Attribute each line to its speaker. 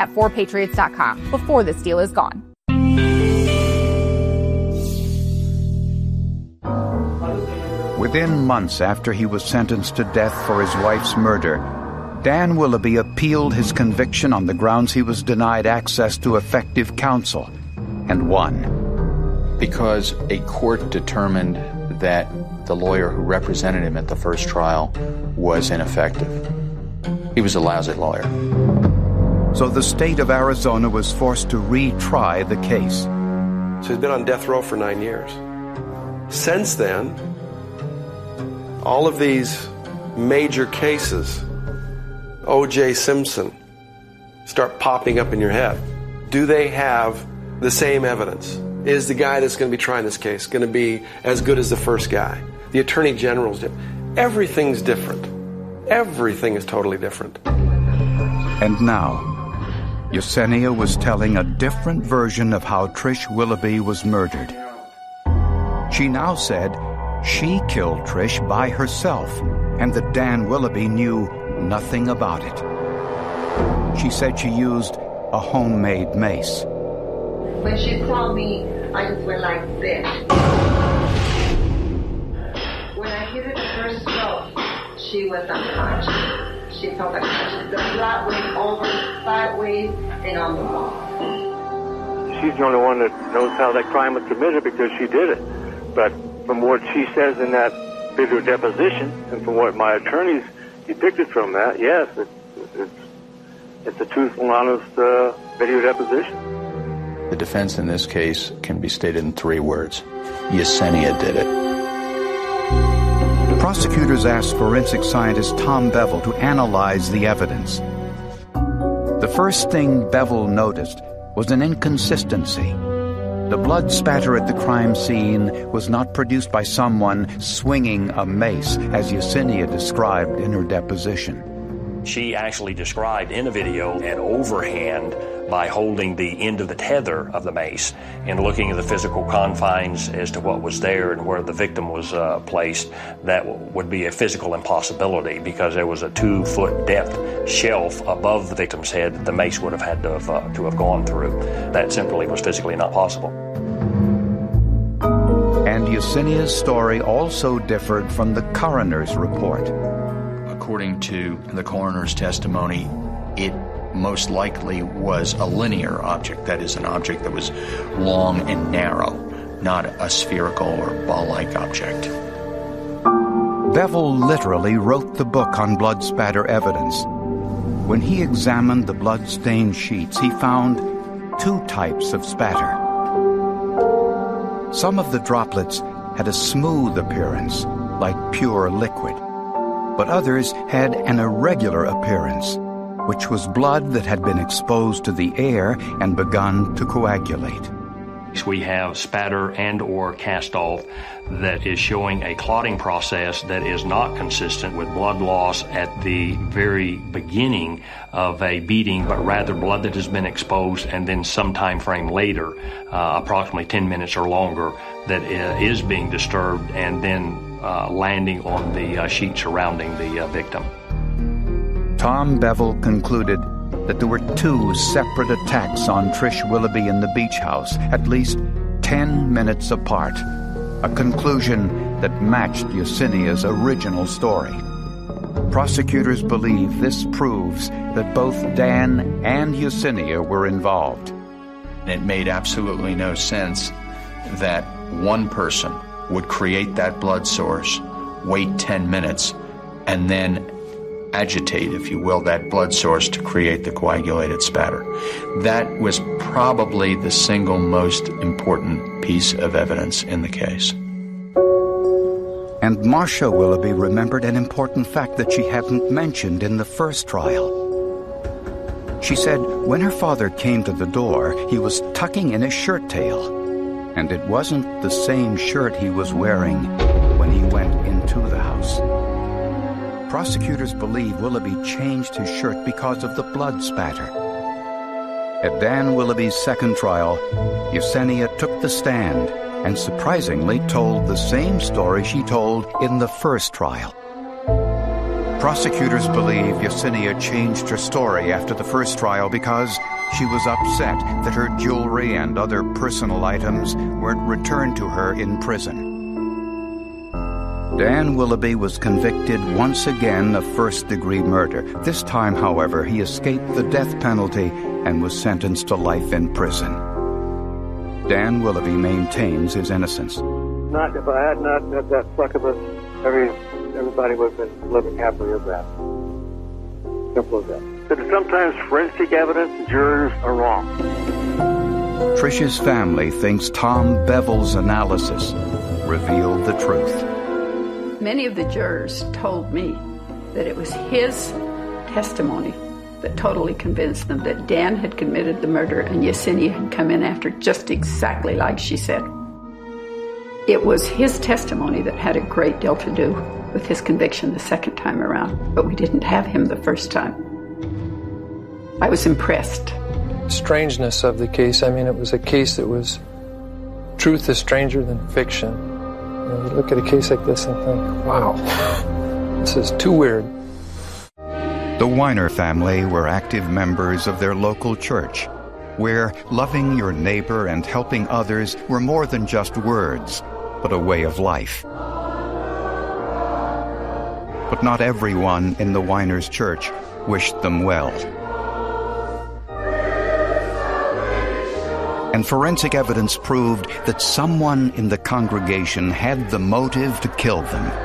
Speaker 1: at 4patriots.com before this deal is gone.
Speaker 2: Within months after he was sentenced to death for his wife's murder, Dan Willoughby appealed his conviction on the grounds he was denied access to effective counsel, and won.
Speaker 3: Because a court determined that the lawyer who represented him at the first trial was ineffective. He was a lousy lawyer.
Speaker 2: So the state of Arizona was forced to retry the case.
Speaker 4: So he's been on death row for 9 years. Since then, all of these major cases, O.J. Simpson, start popping up in your head. Do they have the same evidence? Is the guy that's going to be trying this case going to be as good as the first guy? The attorney general's different. Everything's different. Everything is totally different.
Speaker 2: And now, Yesenia was telling a different version of how Trish Willoughby was murdered. She now said she killed Trish by herself and that Dan Willoughby knew nothing about it. She said she used a homemade mace.
Speaker 5: When she saw me, I just went like this. When I hit her the first stroke, she was unconscious. She felt unconscious. The blood went over sideways and on the wall.
Speaker 6: She's the only one that knows how that crime was committed because she did it. But from what she says in that video deposition, and from what my attorneys depicted from that, yes, it's a truthful and honest video deposition.
Speaker 3: The defense in this case can be stated in 3 words. Yesenia did it.
Speaker 2: Prosecutors asked forensic scientist Tom Bevel to analyze the evidence. The first thing Bevel noticed was an inconsistency. The blood spatter at the crime scene was not produced by someone swinging a mace, as Yesenia described in her deposition.
Speaker 7: She actually described in the video an overhand by holding the end of the tether of the mace and looking at the physical confines as to what was there and where the victim was placed. That would be a physical impossibility because there was a 2-foot depth shelf above the victim's head that the mace would have had to have gone through. That simply was physically not possible.
Speaker 2: And Yesenia's story also differed from the coroner's report.
Speaker 3: According to the coroner's testimony, it most likely was a linear object, that is, an object that was long and narrow, not a spherical or ball-like object.
Speaker 2: Bevel literally wrote the book on blood spatter evidence. When he examined the blood-stained sheets, he found 2 types of spatter. Some of the droplets had a smooth appearance, like pure liquid, but others had an irregular appearance, which was blood that had been exposed to the air and begun to coagulate.
Speaker 7: We have spatter and or cast-off that is showing a clotting process that is not consistent with blood loss at the very beginning of a beating, but rather blood that has been exposed and then some time frame later, approximately 10 minutes or longer, that is being disturbed and then landing on the sheet surrounding the victim.
Speaker 2: Tom Bevel concluded that there were 2 separate attacks on Trish Willoughby in the beach house, at least 10 minutes apart, a conclusion that matched Yesenia's original story. Prosecutors believe this proves that both Dan and Yesenia were involved.
Speaker 3: It made absolutely no sense that one person would create that blood source, wait 10 minutes, and then agitate, if you will, that blood source to create the coagulated spatter. That was probably the single most important piece of evidence in the case.
Speaker 2: And Marcia Willoughby remembered an important fact that she hadn't mentioned in the first trial. She said when her father came to the door, he was tucking in his shirt tail, and it wasn't the same shirt he was wearing when he went into the house. Prosecutors believe Willoughby changed his shirt because of the blood spatter. At Dan Willoughby's second trial, Yesenia took the stand and surprisingly told the same story she told in the first trial. Prosecutors believe Yesenia changed her story after the first trial because she was upset that her jewelry and other personal items weren't returned to her in prison. Dan Willoughby was convicted once again of first-degree murder. This time, however, he escaped the death penalty and was sentenced to life in prison. Dan Willoughby maintains his innocence.
Speaker 6: Not if I had not had that succubus, everybody would have been living happily ever after. Simple as that. But sometimes forensic evidence, jurors are wrong.
Speaker 2: Trish's family thinks Tom Bevel's analysis revealed the truth.
Speaker 8: Many of the jurors told me that it was his testimony that totally convinced them that Dan had committed the murder and Yesenia had come in after just exactly like she said. It was his testimony that had a great deal to do with his conviction the second time around, but we didn't have him the first time. I was impressed.
Speaker 9: Strangeness of the case, I mean, it was a case that was, truth is stranger than fiction. You know, you look at a case like this and think, wow, this is too weird.
Speaker 2: The Weiner family were active members of their local church, where loving your neighbor and helping others were more than just words, but a way of life. But not everyone in the Weiners' church wished them well. And forensic evidence proved that someone in the congregation had the motive to kill them.